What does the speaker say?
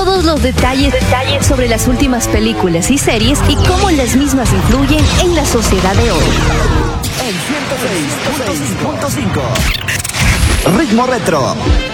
todos los detalles sobre las últimas películas y series y cómo las mismas influyen en la sociedad de hoy. En 106.5 Ritmo Retro.